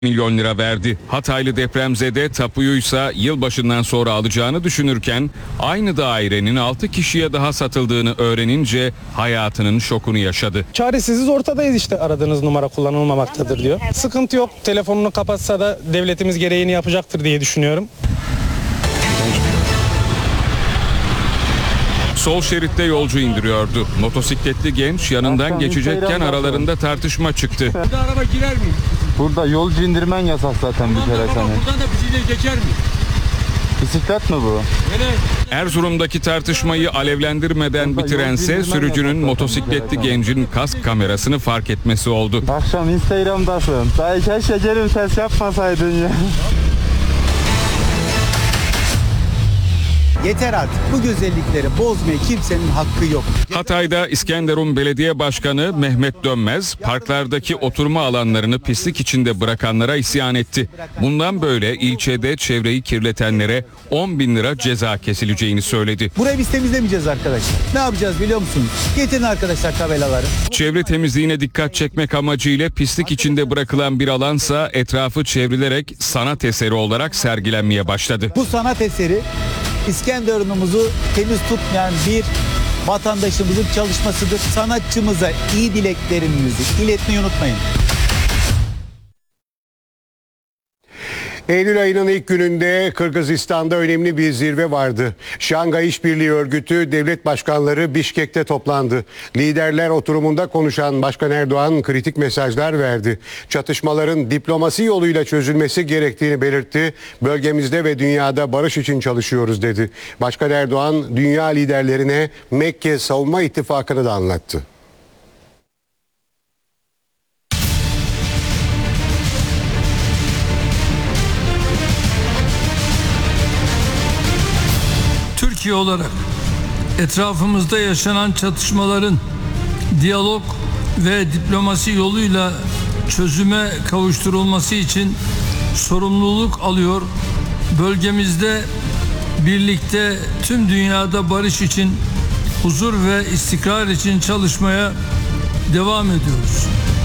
milyon lira verdi. Hataylı depremzede tapuyuysa yılbaşından sonra alacağını düşünürken aynı dairenin 6 kişiye daha satıldığını öğrenince hayatının şokunu yaşadı. Çaresiziz ortadayız işte, aradığınız numara kullanılmamaktadır diyor. Sıkıntı yok, telefonunu kapatsa da devletimiz gereğini yapacaktır diye düşünüyorum. Sol şeritte yolcu indiriyordu. Motosikletli genç yanından geçecekken aralarında tartışma çıktı. Burada araba girer mi? Burada yolcu indirmen yasak zaten bir kere sana. Buradan da bisiklet geçer mi? Bisiklet mi bu? Evet. Erzurum'daki tartışmayı alevlendirmeden bitirense sürücünün motosikletli gencin kask kamerasını fark etmesi oldu. Akşam Instagram'dasın. Daha keşke gelip ses yapmasaydın ya. Yeter artık, bu güzellikleri bozmaya kimsenin hakkı yok. Hatay'da İskenderun Belediye Başkanı Mehmet Dönmez, parklardaki oturma alanlarını pislik içinde bırakanlara isyan etti. Bundan böyle ilçede çevreyi kirletenlere 10 bin lira ceza kesileceğini söyledi. Burayı biz temizlemeyeceğiz arkadaşlar. Ne yapacağız biliyor musunuz? Getirin arkadaşlar tabelaları. Çevre temizliğine dikkat çekmek amacıyla pislik içinde bırakılan bir alansa etrafı çevrilerek sanat eseri olarak sergilenmeye başladı. Bu sanat eseri İskenderun'umuzu temiz tutmayan bir vatandaşımızın çalışmasıdır. Sanatçımıza iyi dileklerinizi iletmeyi unutmayın. Eylül ayının ilk gününde Kırgızistan'da önemli bir zirve vardı. Şangay İşbirliği Örgütü devlet başkanları Bişkek'te toplandı. Liderler oturumunda konuşan Başkan Erdoğan kritik mesajlar verdi. Çatışmaların diplomasi yoluyla çözülmesi gerektiğini belirtti. Bölgemizde ve dünyada barış için çalışıyoruz dedi. Başkan Erdoğan dünya liderlerine Mekke Savunma İttifakı'nı da anlattı. Türkiye olarak etrafımızda yaşanan çatışmaların diyalog ve diplomasi yoluyla çözüme kavuşturulması için sorumluluk alıyor. Bölgemizde birlikte tüm dünyada barış için, huzur ve istikrar için çalışmaya devam ediyoruz.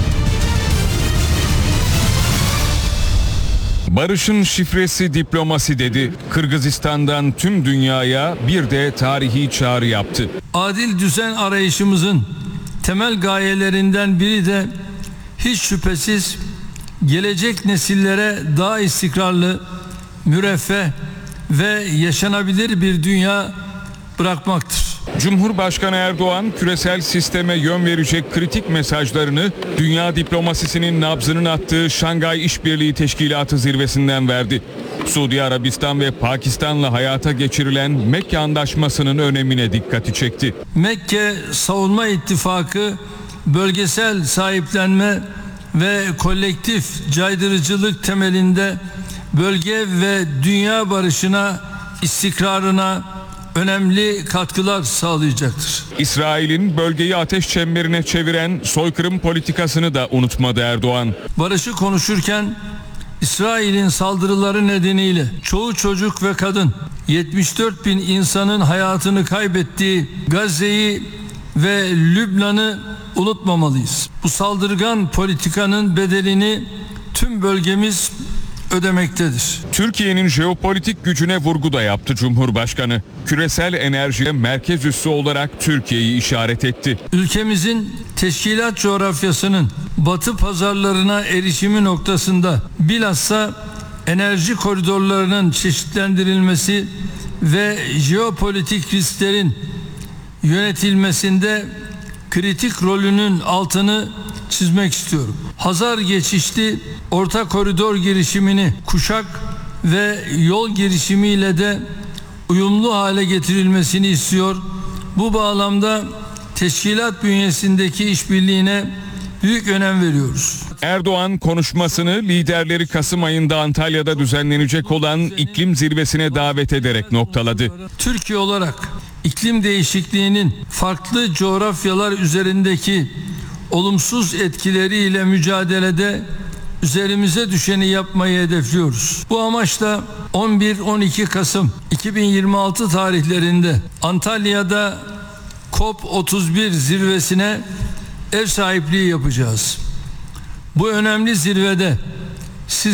Barışın şifresi diplomasi dedi. Kırgızistan'dan tüm dünyaya bir de tarihi çağrı yaptı. Adil düzen arayışımızın temel gayelerinden biri de hiç şüphesiz gelecek nesillere daha istikrarlı, müreffeh ve yaşanabilir bir dünya bırakmaktır. Cumhurbaşkanı Erdoğan küresel sisteme yön verecek kritik mesajlarını dünya diplomasisinin nabzının attığı Şangay İşbirliği Teşkilatı zirvesinden verdi. Suudi Arabistan ve Pakistan'la hayata geçirilen Mekke Anlaşması'nın önemine dikkati çekti. Mekke Savunma İttifakı bölgesel sahiplenme ve kolektif caydırıcılık temelinde bölge ve dünya barışına, istikrarına önemli katkılar sağlayacaktır. İsrail'in bölgeyi ateş çemberine çeviren soykırım politikasını da unutmadı Erdoğan. Barışı konuşurken İsrail'in saldırıları nedeniyle çoğu çocuk ve kadın, 74 bin insanın hayatını kaybettiği Gazze'yi ve Lübnan'ı unutmamalıyız. Bu saldırgan politikanın bedelini tüm bölgemiz ödemektedir. Türkiye'nin jeopolitik gücüne vurgu da yaptı Cumhurbaşkanı. Küresel enerjiye merkez üssü olarak Türkiye'yi işaret etti. Ülkemizin teşkilat coğrafyasının batı pazarlarına erişimi noktasında bilhassa enerji koridorlarının çeşitlendirilmesi ve jeopolitik risklerin yönetilmesinde kritik rolünün altını çizmek istiyorum. Hazar geçişli orta koridor girişimini kuşak ve yol girişimiyle de uyumlu hale getirilmesini istiyor. Bu bağlamda teşkilat bünyesindeki işbirliğine büyük önem veriyoruz. Erdoğan konuşmasını liderleri Kasım ayında Antalya'da düzenlenecek olan iklim zirvesine davet ederek noktaladı. Türkiye olarak iklim değişikliğinin farklı coğrafyalar üzerindeki olumsuz etkileriyle mücadelede üzerimize düşeni yapmayı hedefliyoruz. Bu amaçla 11-12 Kasım 2026 tarihlerinde Antalya'da COP31 zirvesine ev sahipliği yapacağız. Bu önemli zirvede siz